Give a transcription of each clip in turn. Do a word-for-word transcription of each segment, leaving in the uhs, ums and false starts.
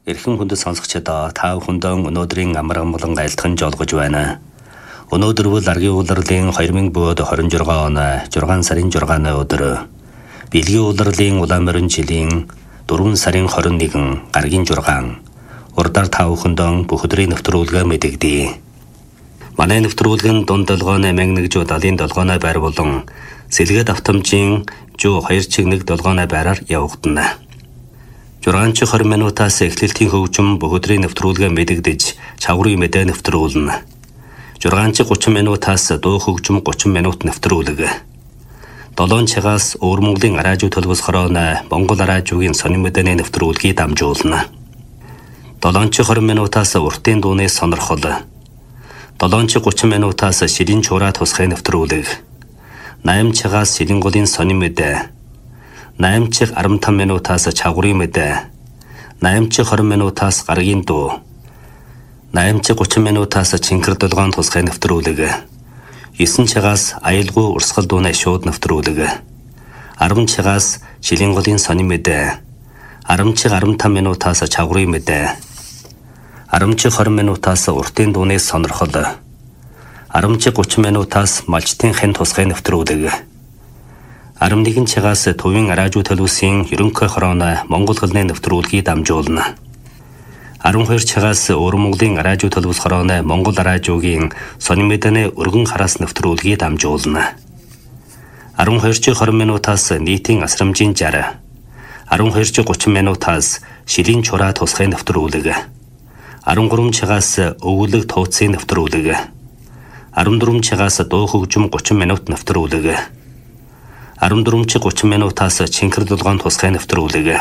Эрхэм хүндэт сонсогчдоо та бүхэндээ өнөөдрийн амар амгалан айлтган жолгож байна. Өнөөдөр бол аргийн улирлын хоёр мың двадцать шесть оны зургаан сарын зургааны өдөр. Бэлгийн улирлын улаан морин жилийн дөрвөн сарын двадцать нэгэн гаргийн зургаан. Урдаар та бүхэндээ бүх өдрийн нэвтрүүлгээ мэдэгдэе. Манай нэвтрүүлгэн дунд долгооны мянга жуу далийн долгооны байр болон сэлгээд автомжийн жуу хоёр чигнэг долгооны байраар явагдана. зургаанч двадцать минутаас эхлэлтийн хөгжим бүх өдрийн нэвтрүүлгээ мэдэгдэж чаврын мэдээ нэвтрүүлнэ. зургаанч тридцать минутаас дуу хөгжим тридцать минут нэвтрүүлэг. долоон цагаас Өвөр Монголын радио төлбөс хорооны Монгол радиогийн сонин мэдээний нэвтрүүлгийг дамжуулна. долоон тридцать минутаас уртын дууны сонирхол. долоон тридцать минутаас шилэн чураа тусгай нэвтрүүлэг. восемь цагаас шилэн голын сонин мэдээ. восемь арван таван минутаас чаврын мэдээ. восемь двадцать минутаас гаргийн дуу. восемь тридцать минутаас чинкэр долгоон тусгай нэвтрүүлэг. девять цагаас аялгүй урсгал дууны шууд нэвтрүүлэг. ten цагаас шилэн голын сонин мэдээ. ten арван таван минутаас чаврын мэдээ. ten двадцать минутаас уртын дууны сонирхол. ten тридцать минутаас малчтын хэн тусгай нэвтрүүлэг. eleven цагаас төвийн радио төлөвсийн ерөнхий хорооны Монгол хэлний нэвтрүүлгийг дамжуулна. twelve цагаас Өвөр Монголын радио төлөвс хорооны Монгол радиогийн сонин мэдээний өргөн хараас нэвтрүүлгийг дамжуулна. twelve тридцать минутаас нийтийн асрамжийн жар. twelve тридцать минутаас шилэн чураа тусгай нэвтрүүлэг. thirteen цагаас өвлөг тууцын нэвтрүүлэг. fourteen цагаас дуу хөгжим тридцать минут нэвтрүүлэг. fourteen тридцать минутаас чинкэр долгоон тусгай нэвтрүүлэг.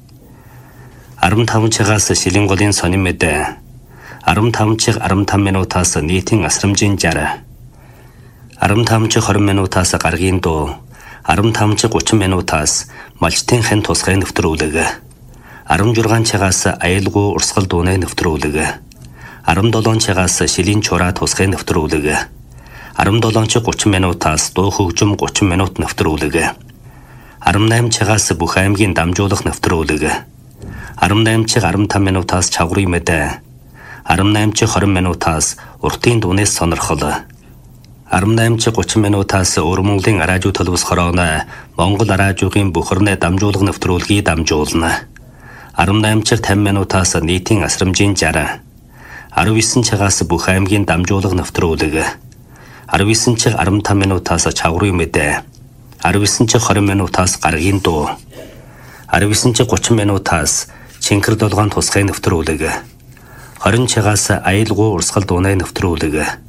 fifteen цагаас шилэн голын сонин мэдээ. fifteen арван таван минутаас нийтийн асрамжийн жар. fifteen двадцать минутаас гаргийн дуу. fifteen тридцать минутаас малчтын хэн тусгай нэвтрүүлэг. sixteen цагаас аялгүй урсгал дууны нэвтрүүлэг. seventeen цагаас шилэн чураа тусгай нэвтрүүлэг. seventeen тридцать минутаас дуу хөгжим тридцать минут нэвтрүүлэг. eighteen цагаас бүх аймгийн дамжуулах нэвтрүүлэг. eighteen арван таван минутаас чаврын мэдээ. eighteen twenty минутаас уртын дууны сонирхол. eighteen тридцать минутаас Өвөр Монголын радио төлөвс хорооны Монгол радиогийн бүхэрнээ дамжуулах нэвтрүүлгийг дамжуулна. eighteen таван минутаас нийтийн асрамжийн жар. nineteen цагаас бүх аймгийн дамжуулах нэвтрүүлэг. nineteen арван таван минутаас чаврын мэдээ. nineteen twenty минутаас гаргийн дуу. nineteen thirty минутаас чинкэр долгоон тусгай нэвтрүүлэг. twenty цагаас аялгүй урсгал дууны нэвтрүүлэг.